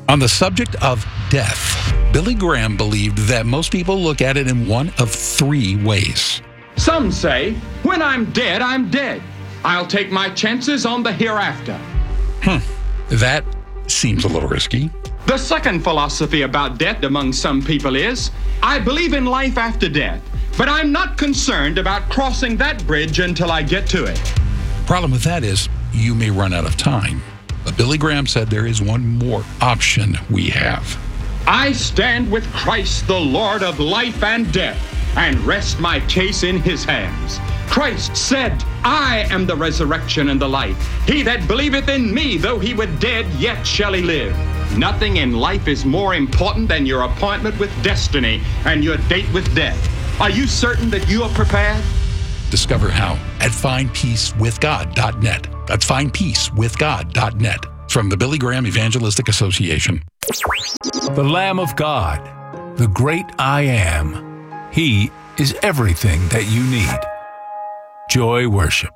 On the subject of death, Billy Graham believed that most people look at it in one of three ways. Some say, when I'm dead, I'm dead. I'll take my chances on the hereafter. That seems a little risky. The second philosophy about death among some people is, I believe in life after death, but I'm not concerned about crossing that bridge until I get to it. Problem with that is you may run out of time. But Billy Graham said there is one more option we have. I stand with Christ, the Lord of life and death, and rest my case in his hands. Christ said, I am the resurrection and the life. He that believeth in me, though he were dead, yet shall he live. Nothing in life is more important than your appointment with destiny and your date with death. Are you certain that you are prepared? Discover how at findpeacewithgod.net. That's findpeacewithgod.net from the Billy Graham Evangelistic Association. The Lamb of God, the great I Am. He is everything that you need. Joy Worship.